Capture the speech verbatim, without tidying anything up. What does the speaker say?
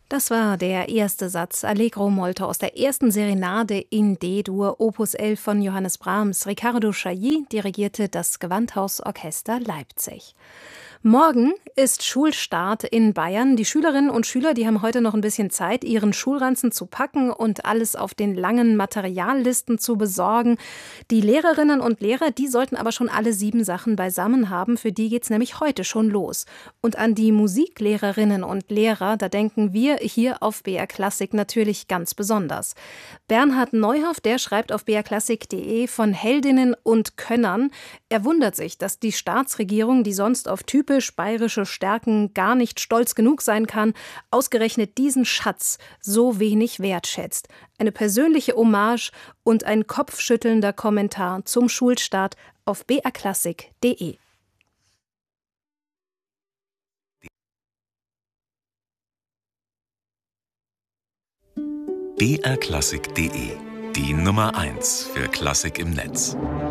Das war der erste Satz Allegro molto aus der ersten Serenade in D-Dur, Opus elf von Johannes Brahms. Riccardo Chailly dirigierte das Gewandhausorchester Leipzig. Morgen ist Schulstart in Bayern. Die Schülerinnen und Schüler, die haben heute noch ein bisschen Zeit, ihren Schulranzen zu packen und alles auf den langen Materiallisten zu besorgen. Die Lehrerinnen und Lehrer, die sollten aber schon alle sieben Sachen beisammen haben. Für die geht's nämlich heute schon los. Und an die Musiklehrerinnen und Lehrer, da denken wir hier auf B R Klassik natürlich ganz besonders. Bernhard Neuhoff, der schreibt auf b r klassik punkt d e von Heldinnen und Könnern. Er wundert sich, dass die Staatsregierung, die sonst auf typisch bayerische Stärken gar nicht stolz genug sein kann, ausgerechnet diesen Schatz so wenig wertschätzt. Eine persönliche Hommage und ein kopfschüttelnder Kommentar zum Schulstart auf b r klassik punkt d e. b r klassik punkt d e, die Nummer eins für Klassik im Netz.